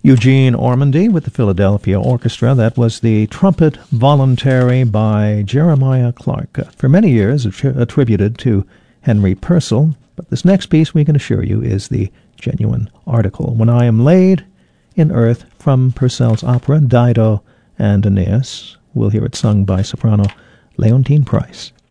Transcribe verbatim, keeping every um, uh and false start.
Eugene Ormandy with the Philadelphia Orchestra. That was the Trumpet Voluntary by Jeremiah Clark, uh, for many years attri- attributed to Henry Purcell. But this next piece, we can assure you, is the genuine article. When I Am Laid in Earth, from Purcell's opera Dido and Aeneas. We'll hear it sung by soprano Leontine Price.